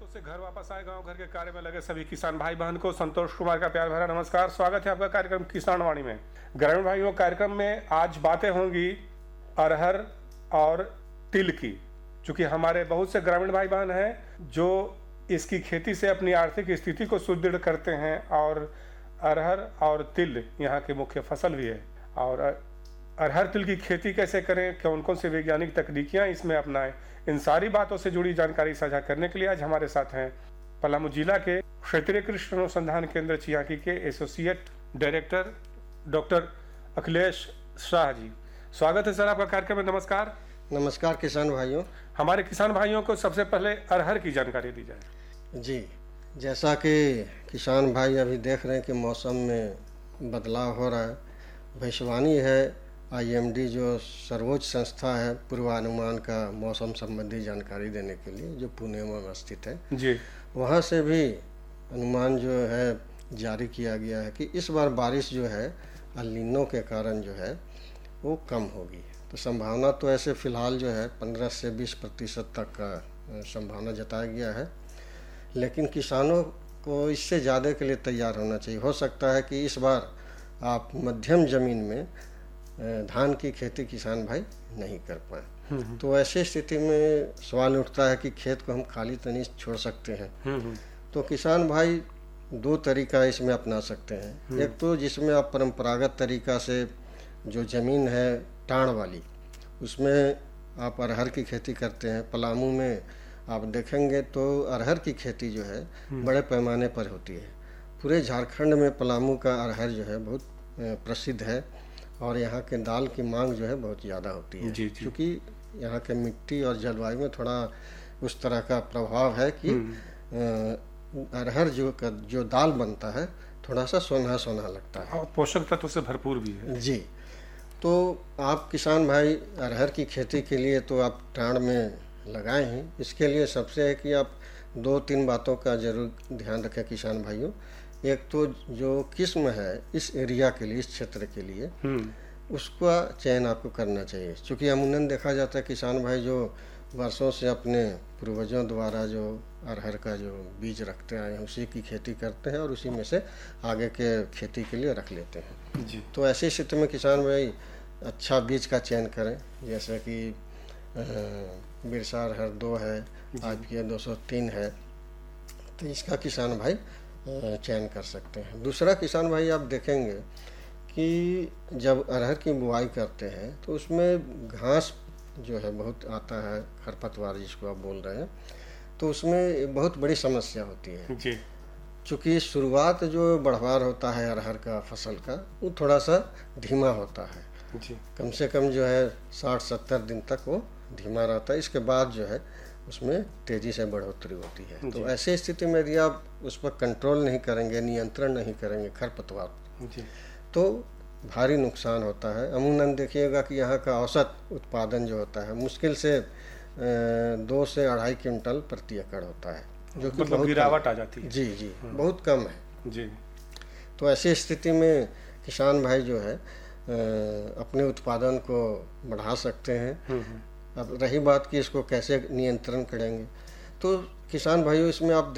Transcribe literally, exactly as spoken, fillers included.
से घर वापस आए, गांव घर के कार्य में लगे सभी किसान भाई बहन को संतोष कुमार का प्यार भरा नमस्कार। स्वागत है आपका कार्यक्रम किसान वाणी में। ग्रामीण भाइयों, कार्यक्रम में आज बातें होंगी अरहर और तिल की। चूंकि हमारे बहुत से ग्रामीण भाई बहन हैं जो इसकी खेती से अपनी आर्थिक स्थिति को सुदृढ़ करते हैं और अरहर और तिल यहाँ की मुख्य फसल भी है। और अरहर तिल की खेती कैसे करें, कौन कौन सी वैज्ञानिक तकनीकियाँ इसमें अपनाएं, इन सारी बातों से जुड़ी जानकारी साझा करने के लिए आज हमारे साथ हैं पलामू जिला के क्षेत्रीय कृषि अनुसंधान केंद्र चियाकी के associate director doctor Akhilesh Shah ji. स्वागत है सर आपका कार्यक्रम में। नमस्कार। नमस्कार किसान भाइयों। हमारे किसान भाइयों को सबसे पहले अरहर की जानकारी दी जाए। जी, जैसा कि किसान भाई अभी देख रहे हैं कि मौसम में बदलाव हो रहा है, भविष्यवाणी है आई एम डी जो सर्वोच्च संस्था है पूर्वानुमान का मौसम संबंधी जानकारी देने के लिए, जो पुणे में स्थित है जी, वहाँ से भी अनुमान जो है जारी किया गया है कि इस बार बारिश जो है अल नीनो के कारण जो है वो कम होगी। तो संभावना तो ऐसे फ़िलहाल जो है पंद्रह से बीस प्रतिशत तक का संभावना जताया गया है, लेकिन किसानों को इससे ज़्यादा के लिए तैयार होना चाहिए। हो सकता है कि इस बार आप मध्यम ज़मीन में धान की खेती किसान भाई नहीं कर पाए, तो ऐसी स्थिति में सवाल उठता है कि खेत को हम खाली तो नहीं छोड़ सकते हैं। तो किसान भाई दो तरीका इसमें अपना सकते हैं। एक तो जिसमें आप परंपरागत तरीका से जो ज़मीन है टाण वाली, उसमें आप अरहर की खेती करते हैं। पलामू में आप देखेंगे तो अरहर की खेती जो है बड़े पैमाने पर होती है। पूरे झारखंड में पलामू का अरहर जो है बहुत प्रसिद्ध है और यहाँ के दाल की मांग जो है बहुत ज़्यादा होती है, क्योंकि यहाँ के मिट्टी और जलवायु में थोड़ा उस तरह का प्रभाव है कि अरहर जो का जो दाल बनता है थोड़ा सा सोना सोना लगता है और पोषक तत्व से भरपूर भी है। जी, तो आप किसान भाई अरहर की खेती के लिए तो आप टाण में लगाए हैं। इसके लिए सबसे है कि आप दो तीन बातों का ज़रूर ध्यान रखें किसान भाइयों। एक तो जो किस्म है इस एरिया के लिए, इस क्षेत्र के लिए, उसका चयन आपको करना चाहिए। क्योंकि अमूमन देखा जाता है किसान भाई जो वर्षों से अपने पूर्वजों द्वारा जो अरहर का जो बीज रखते आए हैं उसी की खेती करते हैं और उसी में से आगे के खेती के लिए रख लेते हैं जी। तो ऐसी स्थिति में किसान भाई अच्छा बीज का चयन करें, जैसे कि बिरसा अरहर दो है, आज की दो सौ तीन है, तो इसका किसान भाई चयन कर सकते हैं। दूसरा किसान भाई आप देखेंगे कि जब अरहर की बुआई करते हैं तो उसमें घास जो है बहुत आता है, खरपतवार जिसको आप बोल रहे हैं, तो उसमें बहुत बड़ी समस्या होती है जी। चूँकि शुरुआत जो बढ़वार होता है अरहर का फसल का वो थोड़ा सा धीमा होता है जी। कम से कम जो है साठ सत्तर दिन तक वो धीमा रहता है, इसके बाद जो है उसमें तेज़ी से बढ़ोतरी होती है। तो ऐसी स्थिति में यदि आप उस पर कंट्रोल नहीं करेंगे, नियंत्रण नहीं करेंगे खरपतवार, तो भारी नुकसान होता है। अमूमन देखिएगा कि यहाँ का औसत उत्पादन जो होता है मुश्किल से दो से अढ़ाई क्विंटल प्रति एकड़ होता है, जो कि मतलब गिरावट आ जाती है। जी जी, बहुत कम है जी। तो ऐसी स्थिति में किसान भाई जो है अपने उत्पादन को बढ़ा सकते हैं। अब रही बात कि इसको कैसे नियंत्रण करेंगे, तो किसान भाइयों इसमें आप